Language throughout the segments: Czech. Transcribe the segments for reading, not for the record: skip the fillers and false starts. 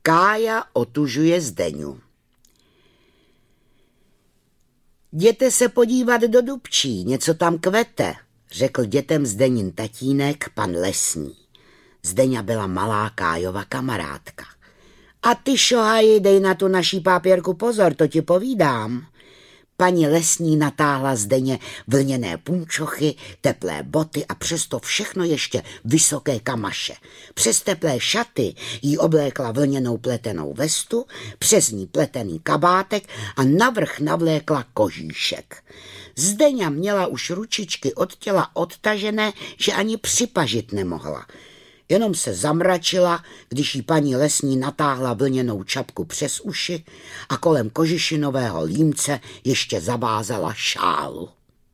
Kája otužuje Zdeňu. Jděte se podívat do Dubčí, něco tam kvete, řekl dětem Zdenin tatínek, pan Lesní. Zdeňa byla malá Kájova kamarádka. A ty, šohaji, dej na tu naší pápěrku pozor, to ti povídám. Paní Lesní natáhla Zdeně vlněné punčochy, teplé boty a přesto všechno ještě vysoké kamaše. Přes teplé šaty jí oblékla vlněnou pletenou vestu, přes ní pletený kabátek a navrch navlékla kožíšek. Zdeňa měla už ručičky od těla odtažené, že ani připažit nemohla. Jenom se zamračila, když jí paní Lesní natáhla vlněnou čapku přes uši a kolem kožišinového límce ještě zavázala šálu.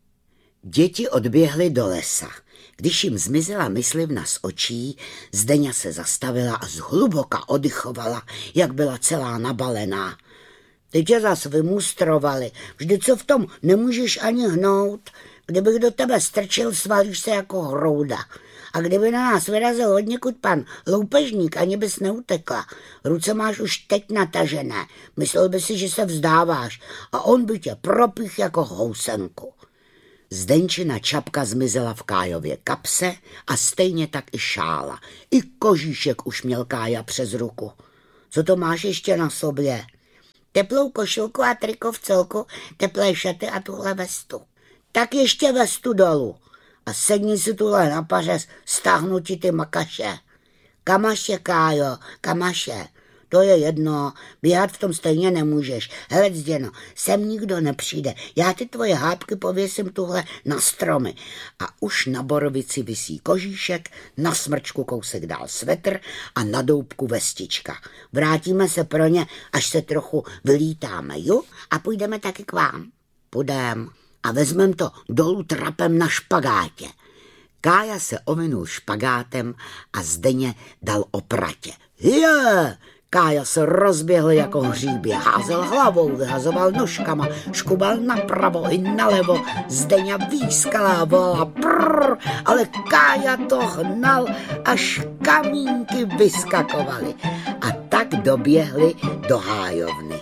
Děti odběhly do lesa. Když jim zmizela myslivna z očí, Zdeňa se zastavila a zhluboka oddychovala, jak byla celá nabalená. Ty tě zas vymustrovali, vždyť co v tom nemůžeš ani hnout. Kdybych do tebe strčil, svalíš se jako hrouda. A kdyby na nás vyrazil odněkud pan loupežník, ani bys neutekla. Ruce máš už teď natažené. Myslel by si, že se vzdáváš a on by tě propích jako housenku. Zdenčina čapka zmizela v Kájově kapse a stejně tak i šála. I kožíšek už měl Kája přes ruku. Co to máš ještě na sobě? Teplou košilku a triko v celku, teplé šaty a tuhle vestu. Tak ještě vestu dolů. A sedni si tuhle na pařez, stáhnu ti ty makaše. Kamaše, Kájo, kamaše. To je jedno, běhat v tom stejně nemůžeš. Hele, Zděno, sem nikdo nepřijde. Já ty tvoje hápky pověsím tuhle na stromy. A už na borovici visí kožíšek, na smrčku kousek dál svetr a na doubku vestička. Vrátíme se pro ně, až se trochu vylítáme, jo? A půjdeme taky k vám. Půjdem. A vezmem to dolů trapem na špagátě. Kája se ovinul špagátem a Zdeně dal opratě. Je! Kája se rozběhl jako hříbě, házel hlavou, vyhazoval nožkama, škubal napravo i nalevo, Zdeňa výskala a volala prrr, ale Kája to hnal, až kamínky vyskakovaly. A tak doběhli do hájovny.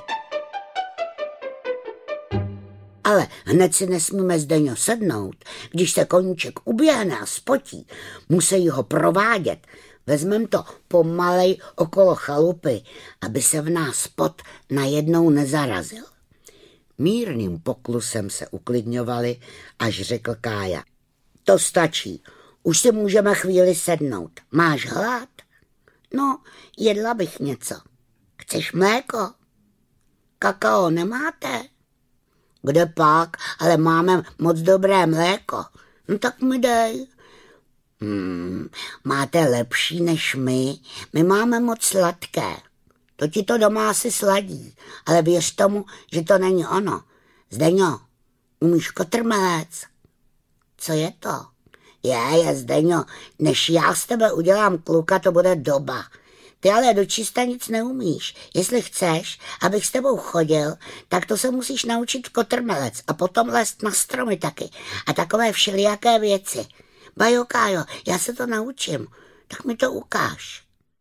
Ale hned si nesmíme, Zdeňo, sednout. Když se koníček uběhne a spotí, musí ho provádět. Vezmem to pomalej okolo chalupy, aby se v nás pot najednou nezarazil. Mírným poklusem se uklidňovali, až řekl Kája. To stačí, už si můžeme chvíli sednout. Máš hlad? No, jedla bych něco. Chceš mléko? Kakao nemáte? Kde pak, ale máme moc dobré mléko. No tak mi dej. Máte lepší než my. My máme moc sladké. To ti to doma asi sladí, ale věř tomu, že to není ono. Zdeňo, umíš kotrmelec? Co je to? Je, Zdeňo, než já z tebe udělám kluka, to bude doba. Ty ale do čista nic neumíš. Jestli chceš, abych s tebou chodil, tak to se musíš naučit kotrmelec a potom lézt na stromy taky a takové všelijaké věci. Bajo, Kájo, já se to naučím, tak mi to ukáž.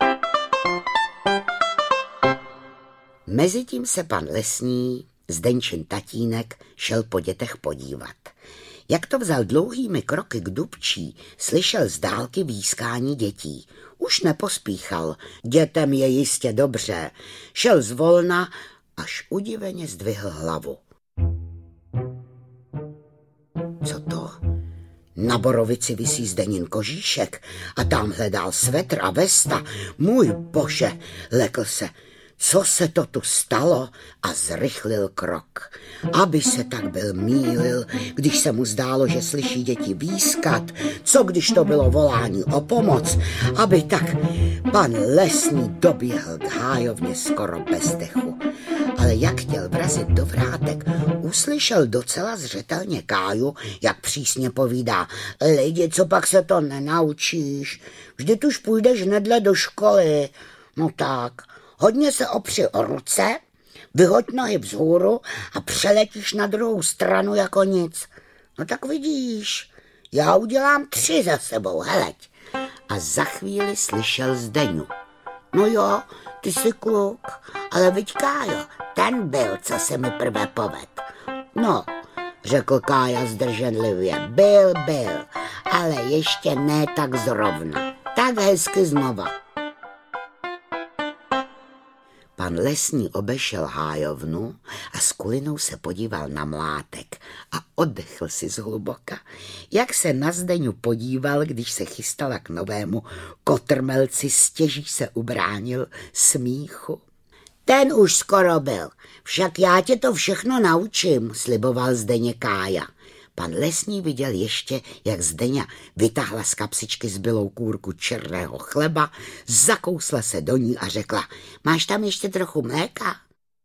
Mezitím se pan Lesní, Zdenčin tatínek, šel po dětech podívat. Jak to vzal dlouhými kroky k Dubčí, slyšel z dálky výskání dětí. Už nepospíchal, dětem je jistě dobře. Šel zvolna, až udiveně zdvihl hlavu. Co to? Na borovici visí Zdenin kožíšek a tam hledal svetr a vesta. Můj bože, lekl se. Co se to tu stalo? A zrychlil krok. Aby se tak byl mýlil, když se mu zdálo, že slyší děti výskat. Co když to bylo volání o pomoc? Aby tak pan Lesní doběhl k hájovně skoro bez dechu. Ale jak chtěl vrazit do vrátek, uslyšel docela zřetelně Káju, jak přísně povídá. Lidi, co pak se to nenaučíš? Vždyť už půjdeš hnedle do školy. No tak, hodně se opři o ruce, vyhoď nohy vzhůru a přeletíš na druhou stranu jako nic. No tak vidíš, já udělám 3 za sebou, heleď. A za chvíli slyšel Zdeňu. No jo, ty jsi kluk, ale viď Kájo, ten byl, co se mi prvé poved. No, řekl Kája zdrženlivě, byl, ale ještě ne tak zrovna. Tak hezky znova. Pan Lesní obešel hájovnu a s Kulinou se podíval na mlátek a oddechl si zhluboka, jak se na Zdeňu podíval, když se chystala k novému kotrmelci, stěží se ubránil smíchu. Ten už skoro byl, však já tě to všechno naučím, sliboval Zdeně Kája. Pan Lesní viděl ještě, jak Zdeňa vytáhla z kapsičky zbylou kůrku černého chleba, zakousla se do ní a řekla, máš tam ještě trochu mléka?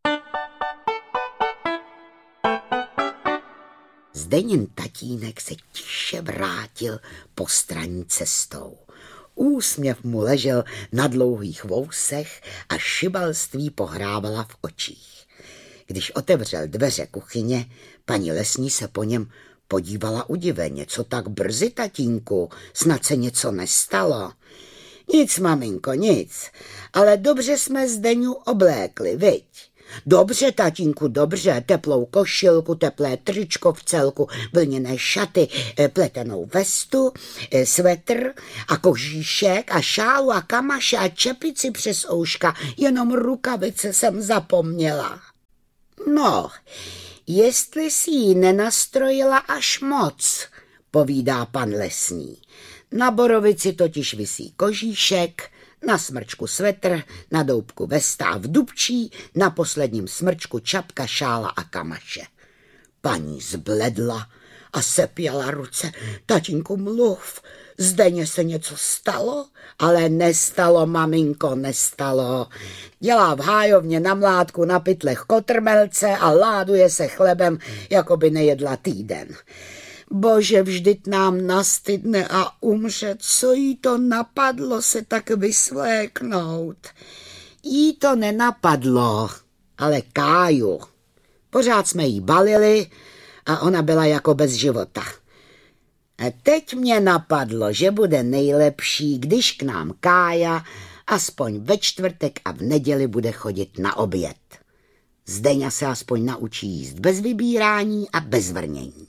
Zdeněn tatínek se tiše vrátil postranní cestou. Úsměv mu ležel na dlouhých vousech a šibalství pohrávala v očích. Když otevřel dveře kuchyně, paní Lesní se po něm podívala udiveně. Co tak brzy, tatínku? Snad se něco nestalo? Nic, maminko, nic. Ale dobře jsme Zdeňu oblékli, viď? Dobře, tatínku, dobře. Teplou košilku, teplé tričko v celku, vlněné šaty, pletenou vestu, svetr a kožíšek a šálu a kamaše a čepici přes ouška. Jenom rukavice jsem zapomněla. No, jestli si ji nenastrojila až moc, povídá pan Lesní. Na borovici totiž visí kožíšek, na smrčku svetr, na doubku vesta a v dubčí, na posledním smrčku čapka, šála a kamaše. Paní zbledla a sepěla ruce. Tatínku, mluv, Zdeně se něco stalo? Ale nestalo, maminko, nestalo. Dělá v hájovně na mládku na pytlech kotrmelce a láduje se chlebem, jako by nejedla týden. Bože, vždyť nám nastydne a umře, co jí to napadlo se tak vysvléknout. Jí to nenapadlo, ale Káju. Pořád jsme jí balili a ona byla jako bez života. A teď mě napadlo, že bude nejlepší, když k nám Kája aspoň ve čtvrtek a v neděli bude chodit na oběd. Zdeňa se aspoň naučí jíst bez vybírání a bez vrnění.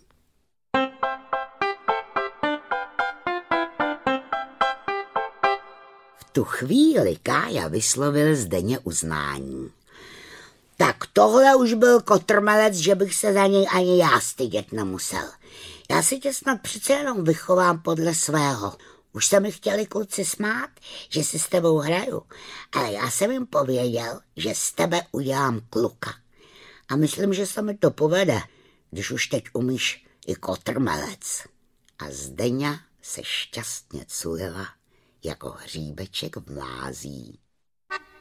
V tu chvíli Kája vyslovil Zdeně uznání. Tak tohle už byl kotrmelec, že bych se za něj ani já stydět nemusel. Já si tě snad přece jenom vychovám podle svého. Už se mi chtěli kluci smát, že si s tebou hraju, ale já jsem jim pověděl, že z tebe udělám kluka. A myslím, že se mi to povede, když už teď umíš i kotrmelec. A Zdeňa se šťastně culila jako hříbeček v mlází.